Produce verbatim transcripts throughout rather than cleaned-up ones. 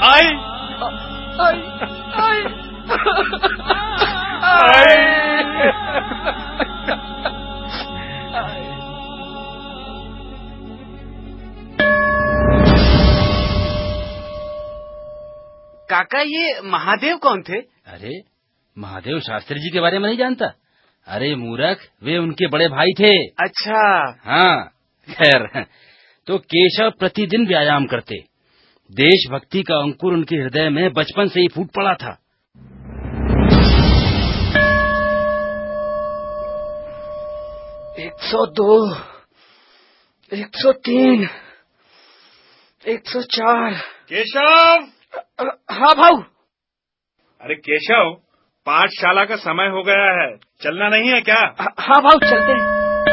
आई आई आई काका, ये महादेव कौन थे? अरे, महादेव शास्त्री जी के बारे में नहीं जानता? अरे मूर्ख, वे उनके बड़े भाई थे। अच्छा। हाँ, खैर, तो केशव प्रतिदिन व्यायाम करते। देशभक्ति का अंकुर उनके हृदय में बचपन से ही फूट पड़ा था। एक सौ दो, एक सौ तीन, एक सौ चार। केशव! हाँ भाऊ। अरे केशव, पाठशाला का समय हो गया है, चलना नहीं है क्या? हाँ भाऊ, चलते हैं।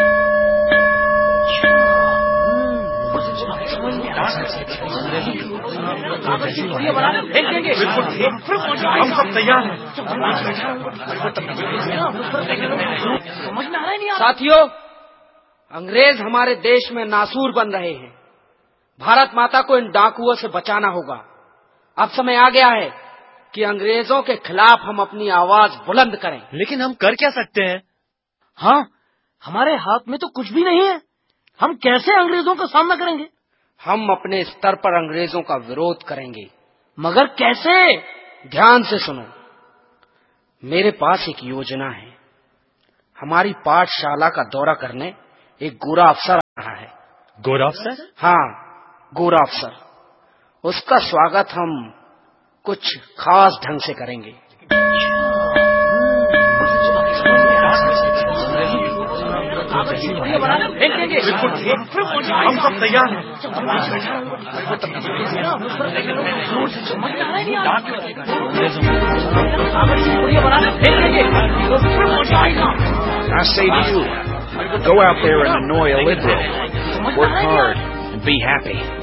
हम सब तैयार हैं। साथियों, अंग्रेज हमारे देश में नासूर बन रहे हैं। भारत माता को इन डाकुओं से बचाना होगा। अब समय आ गया है कि अंग्रेजों के खिलाफ हम अपनी आवाज बुलंद करें। लेकिन हम कर क्या सकते हैं? हाँ, हमारे हाथ में तो कुछ भी नहीं है। हम कैसे अंग्रेजों का सामना करेंगे? हम अपने स्तर पर अंग्रेजों का विरोध करेंगे। मगर कैसे? ध्यान से सुनो, मेरे पास एक योजना है। हमारी पाठशाला का दौरा करने एक गोरा अफसर आ रहा है। गोरा अफसर? हाँ, गोरा अफसर। उसका स्वागत हम कुछ खास ढंग से करेंगे। हम सब तैयार हैं। I say to you, go out there and annoy a liberal. Work hard and be happy.